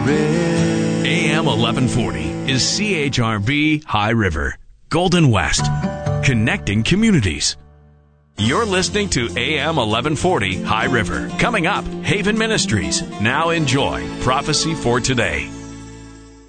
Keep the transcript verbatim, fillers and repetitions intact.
A M eleven forty is C H R V High River, Golden West, connecting communities. You're listening to A M eleven forty High River. Coming up, Haven Ministries. Now enjoy Prophecy for Today.